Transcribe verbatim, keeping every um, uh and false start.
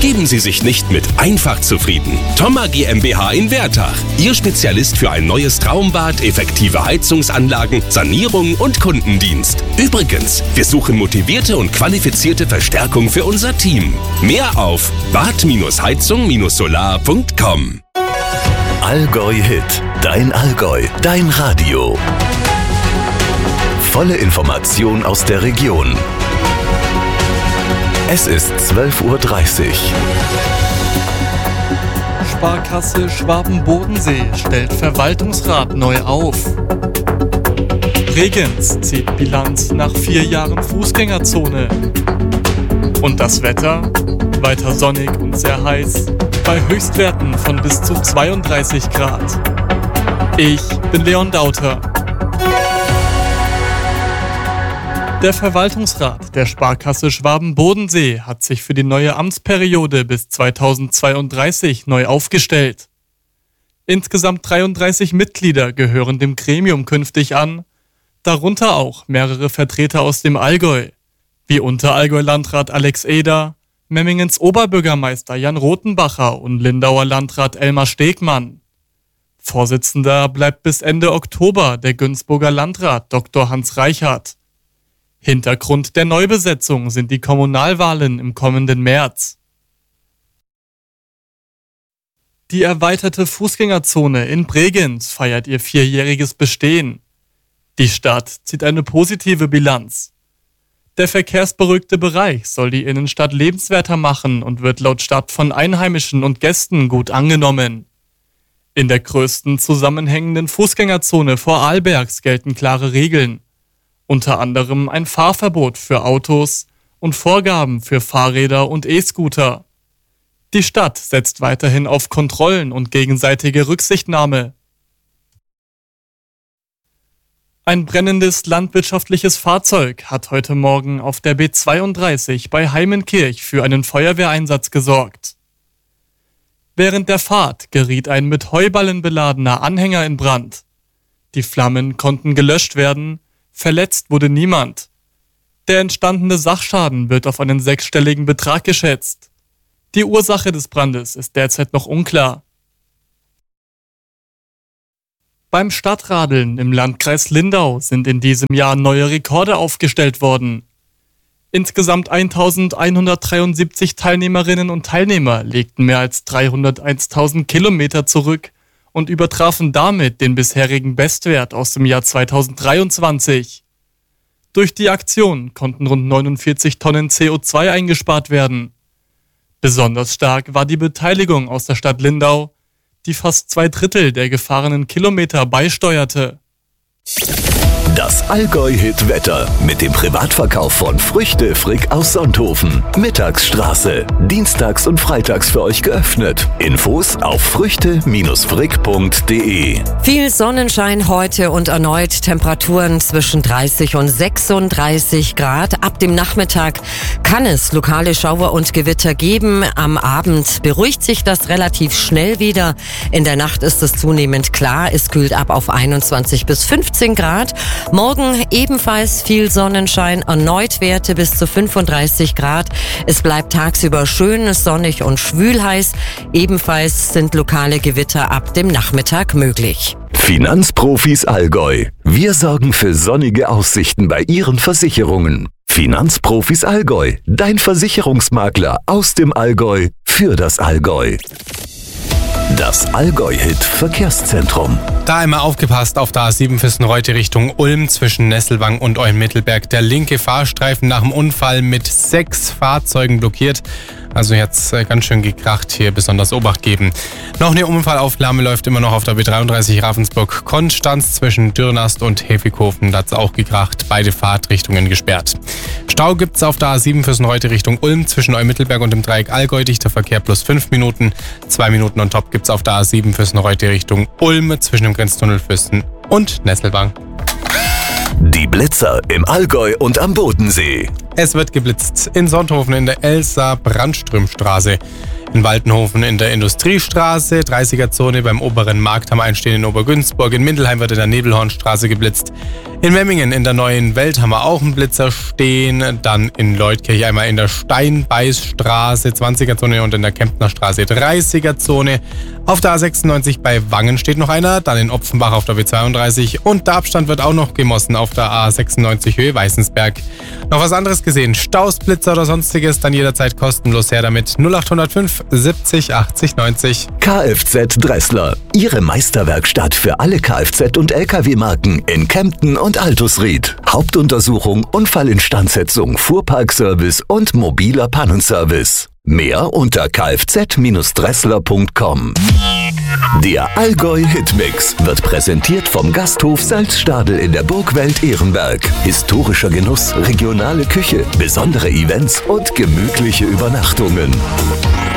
Geben Sie sich nicht mit einfach zufrieden. Thoma GmbH in Wertach. Ihr Spezialist für ein neues Traumbad, effektive Heizungsanlagen, Sanierung und Kundendienst. Übrigens, wir suchen motivierte und qualifizierte Verstärkung für unser Team. Mehr auf bad heizung solar punkt com. Allgäu Hit. Dein Allgäu. Dein Radio. Volle Information aus der Region. Es ist zwölf Uhr dreißig. Sparkasse Schwaben-Bodensee stellt Verwaltungsrat neu auf. Bregenz zieht Bilanz nach vier Jahren Fußgängerzone. Und das Wetter? Weiter sonnig und sehr heiß, bei Höchstwerten von bis zu zweiunddreißig Grad. Ich bin Leon Dauter. Der Verwaltungsrat der Sparkasse Schwaben-Bodensee hat sich für die neue Amtsperiode bis zweitausendzweiunddreißig neu aufgestellt. Insgesamt dreiunddreißig Mitglieder gehören dem Gremium künftig an, darunter auch mehrere Vertreter aus dem Allgäu, wie Unterallgäu-Landrat Alex Eder, Memmingens Oberbürgermeister Jan Rothenbacher und Lindauer Landrat Elmar Stegmann. Vorsitzender bleibt bis Ende Oktober der Günzburger Landrat Doktor Hans Reichert. Hintergrund der Neubesetzung sind die Kommunalwahlen im kommenden März. Die erweiterte Fußgängerzone in Bregenz feiert ihr vierjähriges Bestehen. Die Stadt zieht eine positive Bilanz. Der verkehrsberuhigte Bereich soll die Innenstadt lebenswerter machen und wird laut Stadt von Einheimischen und Gästen gut angenommen. In der größten zusammenhängenden Fußgängerzone vor Arlbergs gelten klare Regeln. Unter anderem ein Fahrverbot für Autos und Vorgaben für Fahrräder und E-Scooter. Die Stadt setzt weiterhin auf Kontrollen und gegenseitige Rücksichtnahme. Ein brennendes landwirtschaftliches Fahrzeug hat heute Morgen auf der B zweiunddreißig bei Heimenkirch für einen Feuerwehreinsatz gesorgt. Während der Fahrt geriet ein mit Heuballen beladener Anhänger in Brand. Die Flammen konnten gelöscht werden, verletzt wurde niemand. Der entstandene Sachschaden wird auf einen sechsstelligen Betrag geschätzt. Die Ursache des Brandes ist derzeit noch unklar. Beim Stadtradeln im Landkreis Lindau sind in diesem Jahr neue Rekorde aufgestellt worden. Insgesamt eintausendeinhundertdreiundsiebzig Teilnehmerinnen und Teilnehmer legten mehr als dreihunderteintausend Kilometer zurück und übertrafen damit den bisherigen Bestwert aus dem Jahr zweitausenddreiundzwanzig. Durch die Aktion konnten rund neunundvierzig Tonnen C O zwei eingespart werden. Besonders stark war die Beteiligung aus der Stadt Lindau, die fast zwei Drittel der gefahrenen Kilometer beisteuerte. Das Allgäu-Hit-Wetter mit dem Privatverkauf von Früchte Frick aus Sonthofen. Mittagsstraße. Dienstags und freitags für euch geöffnet. Infos auf früchte frick punkt de. Viel Sonnenschein heute und erneut Temperaturen zwischen dreißig und sechsunddreißig Grad. Ab dem Nachmittag kann es lokale Schauer und Gewitter geben. Am Abend beruhigt sich das relativ schnell wieder. In der Nacht ist es zunehmend klar. Es kühlt ab auf einundzwanzig bis fünfzehn Grad. Morgen ebenfalls viel Sonnenschein, erneut Werte bis zu fünfunddreißig Grad. Es bleibt tagsüber schön, sonnig und schwül heiß. Ebenfalls sind lokale Gewitter ab dem Nachmittag möglich. Finanzprofis Allgäu. Wir sorgen für sonnige Aussichten bei Ihren Versicherungen. Finanzprofis Allgäu. Dein Versicherungsmakler aus dem Allgäu für das Allgäu. Das Allgäu-Hit-Verkehrszentrum. Da einmal aufgepasst auf der A sieben Füssen-Reute Richtung Ulm zwischen Nesselwang und Eulenmittelberg. Der linke Fahrstreifen nach dem Unfall mit sechs Fahrzeugen blockiert. Also jetzt ganz schön gekracht, hier besonders Obacht geben. Noch eine Unfallaufnahme läuft immer noch auf der B dreiunddreißig Ravensburg-Konstanz zwischen Dürnast und Hefighofen. Da hat es auch gekracht, beide Fahrtrichtungen gesperrt. Stau gibt's auf der A sieben Füssen-Reute Richtung Ulm zwischen Eulenmittelberg und dem Dreieck Allgäu. Dichter Verkehr plus fünf Minuten. Zwei Minuten on top gibt's auf der A sieben Füssen-Reute Richtung Ulm zwischen dem Grenztunnel Füssen und Nesselwang. Die Blitzer im Allgäu und am Bodensee. Es wird geblitzt in Sonthofen in der Elsa-Brandström-Straße, in Waltenhofen in der Industriestraße, dreißiger Zone beim oberen Markt am Einstehen in Obergünzburg, in Mindelheim wird in der Nebelhornstraße geblitzt, In Memmingen in der Neuen Welt haben wir auch einen Blitzer stehen. Dann in Leutkirch einmal in der Steinbeißstraße zwanziger Zone und in der Kemptner Straße dreißiger Zone. Auf der A sechsundneunzig bei Wangen steht noch einer. Dann in Opfenbach auf der B zweiunddreißig. Und der Abstand wird auch noch gemossen auf der A sechsundneunzig Höhe Weißensberg. Noch was anderes gesehen? Staus, Blitzer oder sonstiges? Dann jederzeit kostenlos her damit. null acht null fünf siebzig achtzig neunzig. Kfz Dressler. Ihre Meisterwerkstatt für alle Kfz- und L K W-Marken in Kempten und Altusried. Hauptuntersuchung, Unfallinstandsetzung, Fuhrparkservice und mobiler Pannenservice. Mehr unter kfz Dressler punkt com. Der Allgäu Hitmix wird präsentiert vom Gasthof Salzstadel in der Burgwelt Ehrenberg. Historischer Genuss, regionale Küche, besondere Events und gemütliche Übernachtungen.